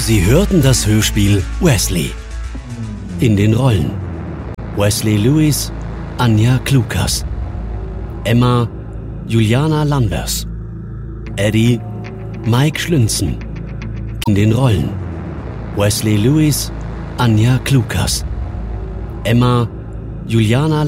Sie hörten das Hörspiel Wesley. In den Rollen: Wesley Lewis, Anja Klukas. Emma, Juliana Lanvers. Eddie, Mike Schlünzen. In den Rollen: Wesley Lewis, Anja Klukas. Emma, Juliana